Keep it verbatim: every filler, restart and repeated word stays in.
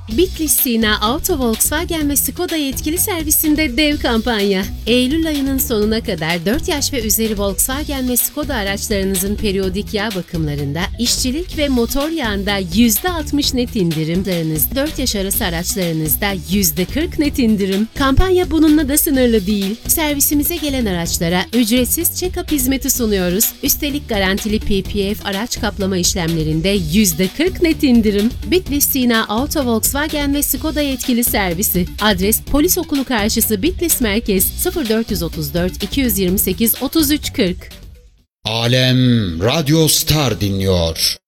Bitlis Sina Auto Volkswagen ve Skoda yetkili servisinde dev kampanya. Eylül ayının sonuna kadar dört yaş ve üzeri Volkswagen ve Skoda araçlarınızın periyodik yağ bakımlarında, işçilik ve motor yağında yüzde altmış net indirim, dört yaş arası araçlarınızda yüzde kırk net indirim. Kampanya bununla da sınırlı değil. Servisimize gelen araçlara ücretsiz check-up hizmeti sunuyoruz. Üstelik garantili P P F araç kaplama işlemlerinde yüzde kırk net indirim. Bitlis Sina Auto Volkswagen ve Skoda yetkili servisi. Adres Polis Okulu karşısı Bitlis Merkez sıfır dört otuz dört iki yüz yirmi sekiz otuz üç kırk. Alem Radyo Star dinliyor.